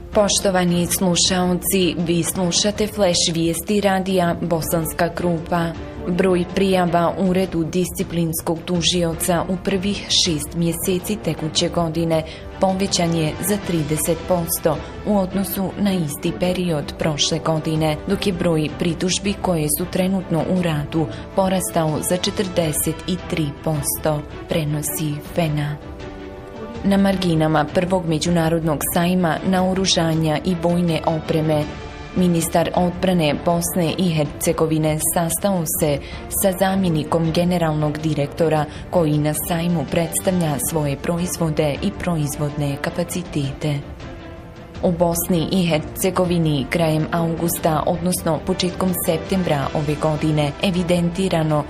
Poštovani slušaoci, vi slušate Flash vijesti radija Bosanska Krupa. Broj prijava Uredu disciplinskog tužioca u prvih 6 mjeseci tekuće godine povećan je za 30% u odnosu na isti period prošle godine, dok je broj pritužbi koje su trenutno u radu porastao za 43%, prenosi FENA. Na marginama prvog međunarodnog sajma naoružanja i vojne opreme, ministar odbrane Bosne i Hercegovine sastao se sa zamjenikom generalnog direktora koji na sajmu predstavlja svoje proizvode i proizvodne kapacitete. U Bosni i Hercegovini krajem augusta, odnosno početkom septembra ove godine, evidentirano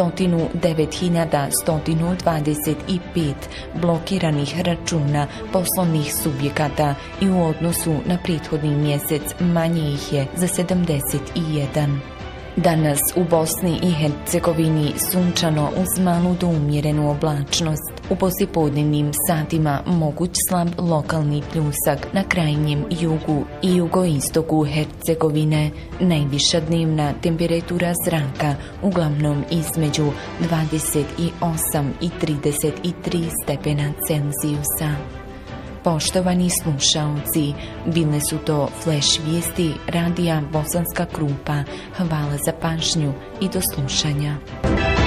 109.125 blokiranih računa poslovnih subjekata i u odnosu na prethodni mjesec manje ih je za 71. Danas u Bosni i Hercegovini sunčano uz malu do umjerenu oblačnost. U poslijepodnevnim satima moguć slab lokalni pljusak na krajnjem jugu i jugoistoku Hercegovine. Najviša dnevna temperatura zraka uglavnom između 28 i 33 stepena Celzijusa. Poštovani slušaoci, bile su to Flash vijesti radija Bosanska Krupa. Hvala za pažnju i do slušanja.